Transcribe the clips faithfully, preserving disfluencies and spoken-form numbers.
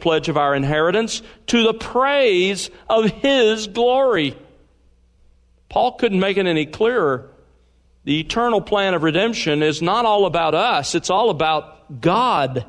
pledge of our inheritance, to the praise of His glory. Paul couldn't make it any clearer. The eternal plan of redemption is not all about us. It's all about God.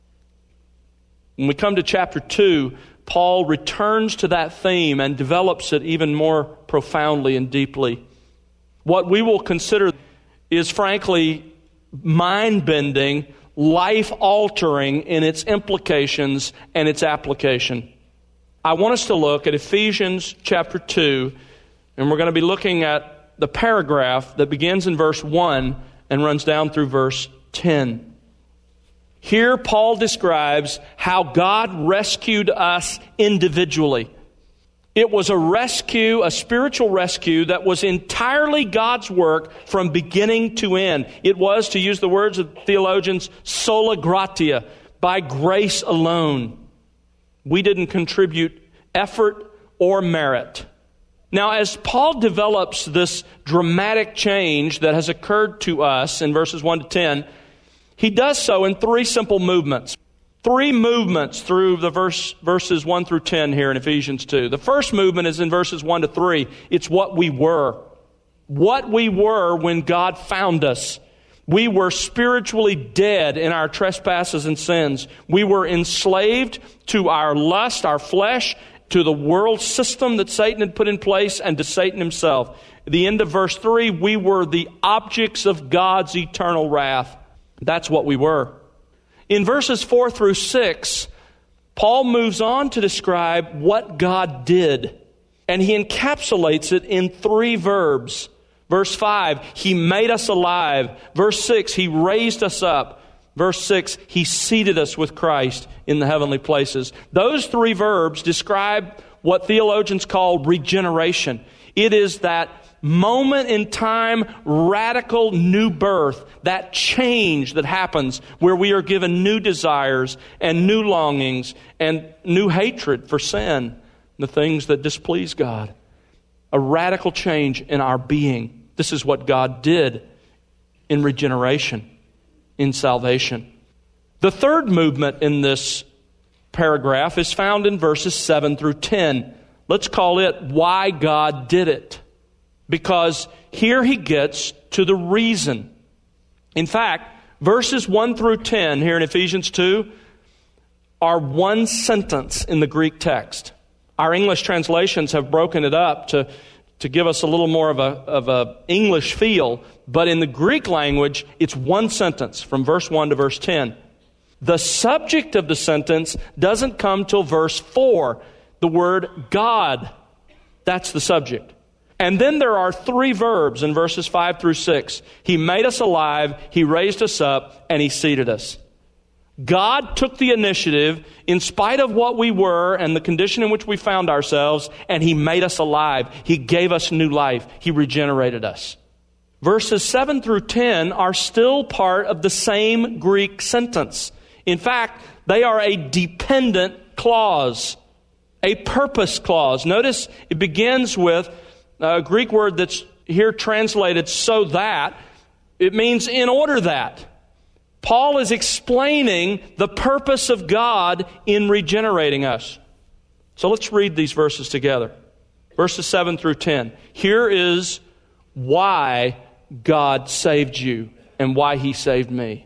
When we come to chapter two, Paul returns to that theme and develops it even more profoundly and deeply. What we will consider is frankly mind-bending, life-altering in its implications and its application. I want us to look at Ephesians chapter two, and we're going to be looking at the paragraph that begins in verse one and runs down through verse ten. Here Paul describes how God rescued us individually. It was a rescue, a spiritual rescue that was entirely God's work from beginning to end. It was, to use the words of theologians, sola gratia, by grace alone. We didn't contribute effort or merit. Now, as Paul develops this dramatic change that has occurred to us in verses one to ten, he does so in three simple movements. Three movements through the verse, verses one through ten here in Ephesians two. The first movement is in verses one to three. It's what we were. What we were when God found us. We were spiritually dead in our trespasses and sins. We were enslaved to our lust, our flesh, to the world system that Satan had put in place, and to Satan himself. At the end of verse three, we were the objects of God's eternal wrath. That's what we were. In verses four through six, Paul moves on to describe what God did, and he encapsulates it in three verbs. Verse five, He made us alive. Verse six, He raised us up. Verse six, He seated us with Christ in the heavenly places. Those three verbs describe what theologians call regeneration. It is that moment in time, radical new birth, that change that happens where we are given new desires and new longings and new hatred for sin, the things that displease God. A radical change in our being. This is what God did in regeneration, in salvation. The third movement in this paragraph is found in verses seven through ten. Let's call it why God did it. Because here he gets to the reason. In fact, verses one through ten here in Ephesians two are one sentence in the Greek text. Our English translations have broken it up to, to give us a little more of a, of a English feel. But in the Greek language, it's one sentence from verse one to verse ten. The subject of the sentence doesn't come till verse four. The word God. That's the subject. And then there are three verbs in verses five through six. He made us alive, He raised us up, and He seated us. God took the initiative in spite of what we were and the condition in which we found ourselves, and He made us alive. He gave us new life. He regenerated us. Verses seven through ten are still part of the same Greek sentence. In fact, they are a dependent clause, a purpose clause. Notice it begins with a Greek word that's here translated so that. It means in order that. Paul is explaining the purpose of God in regenerating us. So let's read these verses together. Verses seven through ten. Here is why God saved you and why He saved me.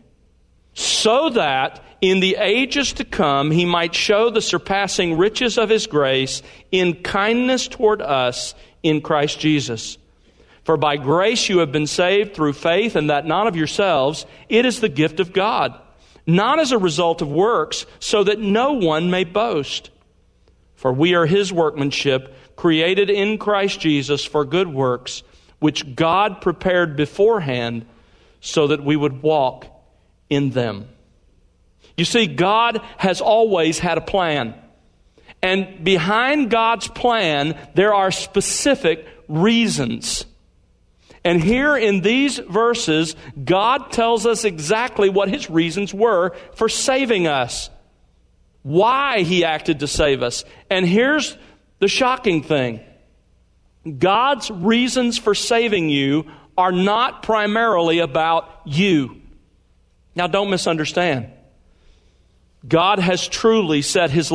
So that in the ages to come He might show the surpassing riches of His grace in kindness toward us in Christ Jesus. For by grace you have been saved through faith, and that not of yourselves. It is the gift of God, not as a result of works, so that no one may boast. For we are His workmanship, created in Christ Jesus for good works, which God prepared beforehand so that we would walk in them. You see, God has always had a plan. And behind God's plan, there are specific reasons. And here in these verses, God tells us exactly what His reasons were for saving us. Why He acted to save us. And here's the shocking thing. God's reasons for saving you are not primarily about you. Now, don't misunderstand. God has truly set His